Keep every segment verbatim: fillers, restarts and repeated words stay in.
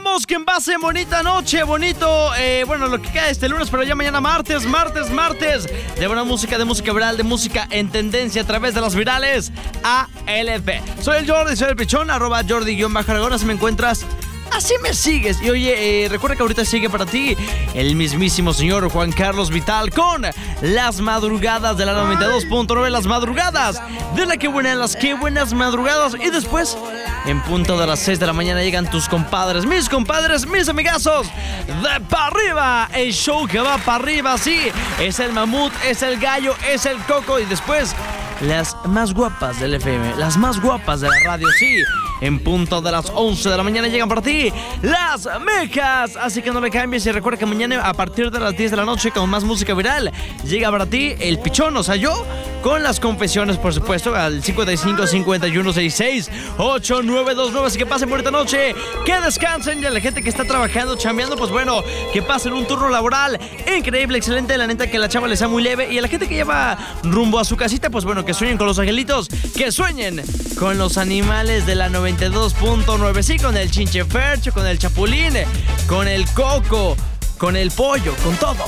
deseamos que pasen bonita noche, bonito, eh, bueno, lo que queda este lunes, pero ya mañana martes, martes, martes, de buena música, de música viral, de música en tendencia a través de las virales A L P. Soy el Jordi, soy el Pichón, arroba Jordi-Aragona, si me encuentras, así me sigues. Y oye, eh, recuerda que ahorita sigue para ti el mismísimo señor Juan Carlos Vital con Las Madrugadas de la noventa y dos punto nueve, Las Madrugadas de la que buenas, las que buenas madrugadas. Y después, en punto de las seis de la mañana, llegan tus compadres, mis compadres, mis amigazos de Pa' Arriba, el show que va para arriba, sí, es el mamut, es el gallo, es el coco. Y después, las más guapas del F M, las más guapas de la radio, sí. En punto de las once de la mañana llegan para ti Las Mejas. Así que no le cambies y recuerda que mañana a partir de las diez de la noche con más música viral llega para ti el Pichón, o sea yo, con las confesiones, por supuesto, al cincuenta y cinco, cincuenta y uno, sesenta y seis, ochenta y nueve veintinueve. Así que pasen bonita noche, que descansen. Y a la gente que está trabajando, chambeando, pues bueno, que pasen un turno laboral increíble, excelente. La neta que la chava les sea muy leve. Y a la gente que lleva rumbo a su casita, pues bueno, que sueñen con los angelitos, que sueñen con los animales de la noventa y dos punto nueve. Sí, con el Chinche Fercho, con el Chapulín, con el Coco, con el Pollo, con todos.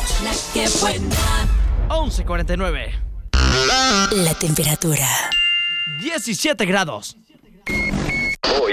once cuarenta y nueve. La temperatura. diecisiete grados. Hoy,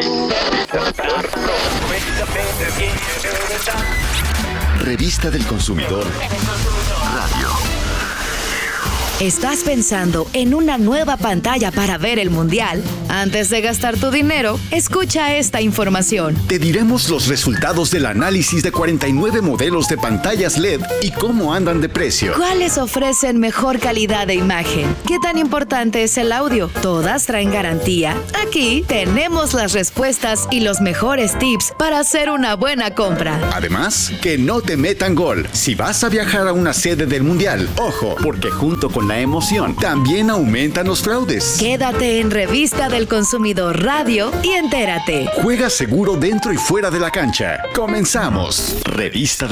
Revista del Consumidor Radio. ¿Estás pensando en una nueva pantalla para ver el Mundial? Antes de gastar tu dinero, escucha esta información. Te diremos los resultados del análisis de cuarenta y nueve modelos de pantallas L E D y cómo andan de precio. ¿Cuáles ofrecen mejor calidad de imagen? ¿Qué tan importante es el audio? ¿Todas traen garantía? Aquí tenemos las respuestas y los mejores tips para hacer una buena compra. Además, que no te metan gol. Si vas a viajar a una sede del Mundial, ojo, porque junto con la emoción también aumentan los fraudes. Quédate en Revista del Consumidor Radio y entérate. Juega seguro dentro y fuera de la cancha. Comenzamos. Revista del